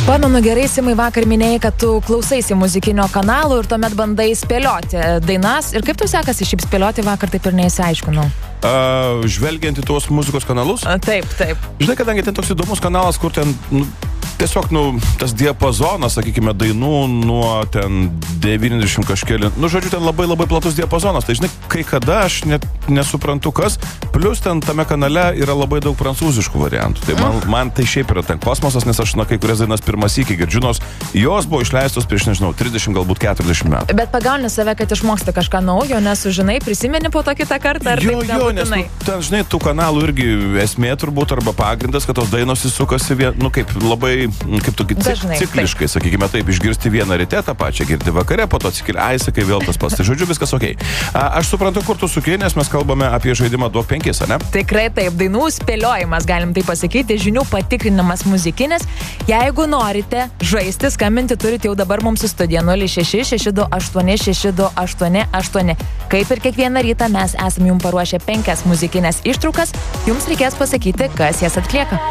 Pamenu gerai, Simai, vakar minėjai, kad tu klausaisi muzikinio kanalo ir tuomet bandai spėlioti dainas. Ir kaip tu sekasi šiaip spėlioti, vakar taip ir neįsiaiškinau. Žvelgiant į tuos muzikos kanalus? Taip. Žinai, kadangi ten toks įdomus kanalas, kur ten tiesiog, tas diapazonas, sakykime, dainų nuo ten 90 kažkėlį. Žodžiu, ten labai platus diapazonas. Tai žinai, kai kada aš net nesuprantu kas. Plus ten tame kanale yra labai daug prancūziškų variantų. Tai man tai šiaip yra ten kosmosas, nes aš kai kurias dainas pirmas iki girdžiu, nors jos buvo išleistos prieš, 30, galbūt 40 metų. Bet pagauni save, kad išmoksti kažką naujo, nesužinai, prisimeni po to kitą kartą, ar taip nebūtinai? Nes ten, žinai, tų kanalų irgi esmė turbūt, arba pagrindas, kad tos dainos įsukasi kaip labai, kaip tu cikliškai, sakykime taip, išgirsti vieną ryte, tą pačią girdi vakare, po to atsikeli, sakai vėl tas pats. Tai žodžiu, viskas okei. Aš suprantu, kur tu suki, nes mes kalbame apie žaidimą Duok 5, ne? Tikrai taip, dainų spėliojimas, galim tai pasakyti, žinių patikrinimas muzikinis. Jeigu norite žaisti, skambinti turite jau dabar mums į studiją 06-628-6288. Kaip ir kiekvieną rytą mes esame jums paruošę 5 muzikinės ištraukas, jums reikės pasakyti, kas jas atlieka.